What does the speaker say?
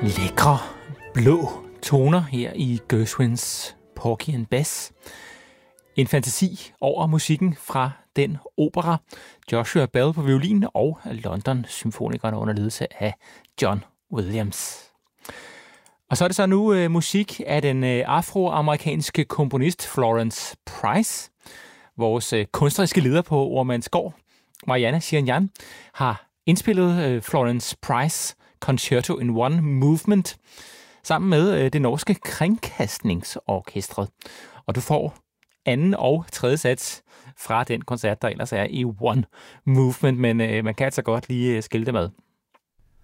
Lækre blå toner her i Gershwins Porgy and Bess. En fantasi over musikken fra den opera. Joshua Bell på violin og London Symfonikerne under ledelse af John Williams. Og så er det så nu musik af den afroamerikanske komponist Florence Price. Vores kunstneriske leder på Oremandsgård, Marianne Shirinyan, har indspillet Florence Price Concerto in One Movement sammen med det norske Kringkastningsorkestret. Og du får anden og tredje sats fra den koncert, der ellers er i One Movement, men man kan altså godt lige skille det med.